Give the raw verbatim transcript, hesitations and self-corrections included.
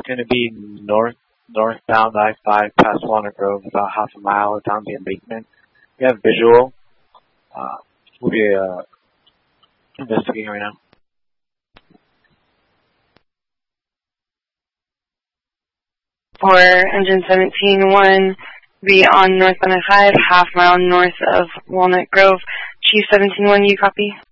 going to be north northbound I five past Walnut Grove, about half a mile down the embankment. We have visual. Uh, we'll be uh, investigating right now. For engine seventeen one, be on northbound I five, half mile north of Walnut Grove. Chief seventeen one, you copy?